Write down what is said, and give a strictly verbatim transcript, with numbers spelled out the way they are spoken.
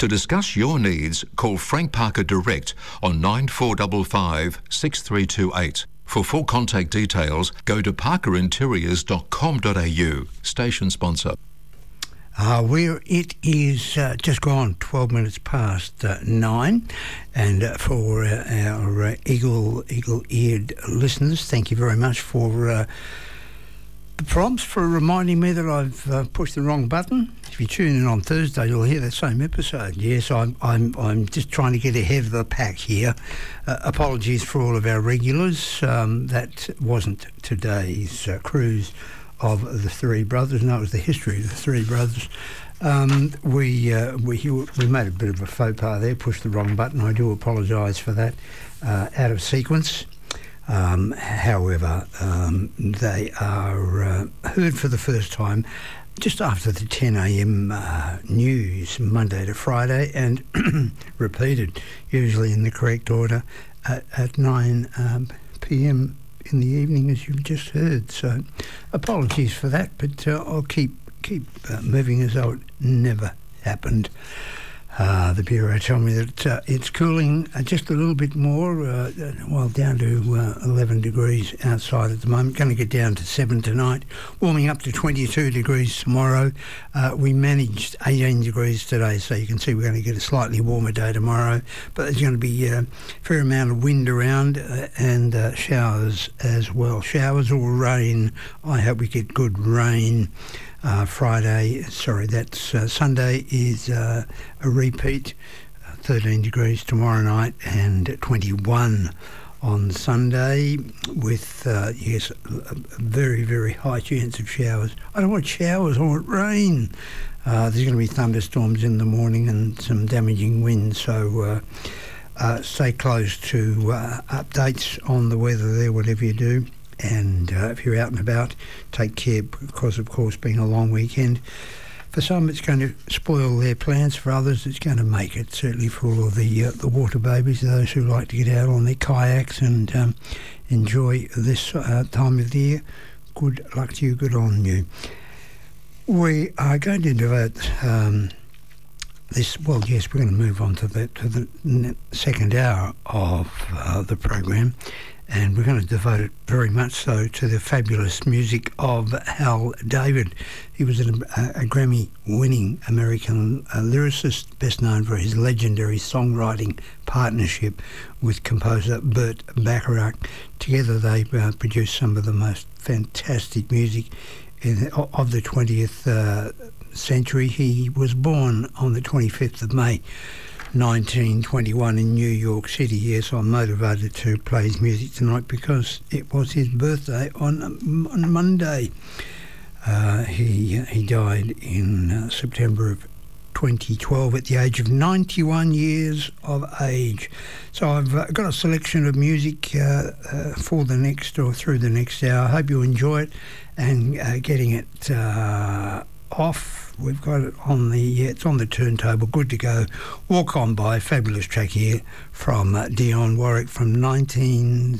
To discuss your needs, call Frank Parker direct on nine four five five, six three two eight. For full contact details, go to parker interiors dot com dot a u. Station sponsor. Uh, where it is uh, just gone twelve minutes past uh, nine, and uh, for uh, our uh, eagle eagle-eared listeners, thank you very much for uh, the prompts, for reminding me that I've uh, pushed the wrong button. If you tune in on Thursday, you'll hear that same episode. Yes, I'm I'm I'm just trying to get ahead of the pack here. Uh, apologies for all of our regulars. Um, that wasn't today's uh, cruise of the Three Brothers. No, it was the history of the Three Brothers. Um, we uh, we we made a bit of a faux pas there, pushed the wrong button. I do apologise for that. Uh, out of sequence. Um, however, um, they are uh, heard for the first time just after the ten a.m. Uh, news, Monday to Friday, and repeated, usually in the correct order, at, at nine p.m. in the evening, as you've just heard. So apologies for that, but uh, I'll keep keep uh, moving as though it never happened. Uh, the Bureau told me that uh, it's cooling uh, just a little bit more, uh, well, down to uh, eleven degrees outside at the moment. Going to get down to seven tonight, warming up to twenty-two degrees tomorrow. Uh, we managed eighteen degrees today, so you can see we're going to get a slightly warmer day tomorrow. But there's going to be uh, a fair amount of wind around uh, and uh, showers as well. Showers or rain. I hope we get good rain. Uh, Friday, sorry, that's uh, Sunday is uh, a repeat, uh, thirteen degrees tomorrow night and twenty-one on Sunday with, uh, yes, a very, very high chance of showers. I don't want showers, I want rain. Uh, there's going to be thunderstorms in the morning and some damaging winds, so uh, uh, stay close to uh, updates on the weather there, whatever you do. And uh, if you're out and about, take care, because, of course, being a long weekend, for some it's going to spoil their plans. For others, it's going to make it, certainly for all of the uh, the water babies, those who like to get out on their kayaks and um, enjoy this uh, time of the year. Good luck to you, good on you. We are going to devote um, this, well, yes, we're going to move on to the, to the second hour of uh, the program. And we're going to devote it very much so to the fabulous music of Hal David. He was an, a, a Grammy-winning American uh, lyricist, best known for his legendary songwriting partnership with composer Burt Bacharach. Together they uh, produced some of the most fantastic music in, of the twentieth uh, century. He was born on the twenty-fifth of May, nineteen twenty-one in New York City. Yes, I'm motivated to play his music tonight because it was his birthday on, on Monday. Uh, he he died in uh, September of twenty twelve at the age of ninety-one years of age. So I've uh, got a selection of music uh, uh, for the next or through the next hour. I hope you enjoy it, and uh, getting it uh, off. We've got it on the, yeah, it's on the turntable, good to go. Walk On By, fabulous track here from uh, Dionne Warwick from nineteen